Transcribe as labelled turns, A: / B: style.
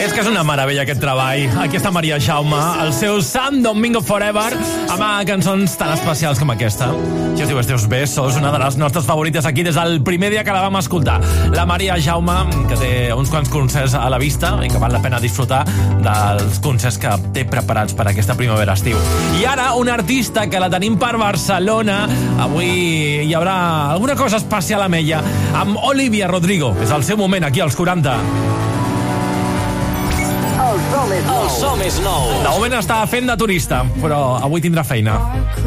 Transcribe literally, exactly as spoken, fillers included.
A: És que és una meravella aquest treball. Aquí està Maria Jaume, el seu San Domingo Forever, amb cançons tan especials com aquesta. Si us diu Esteus Besos, una de les nostres favorites aquí des del primer dia que la vam escoltar. La Maria Jaume, que té uns quants concerts a la vista i que val la pena disfrutar dels concerts que té preparats per aquesta primavera-estiu. I ara, un artista que la tenim per Barcelona. Avui hi haurà alguna cosa especial amb ella, amb Olivia Rodrigo. És el seu moment aquí als quaranta.
B: El som és nou.
C: El som és nou.
A: De moment està fent de turista, però avui tindrà feina.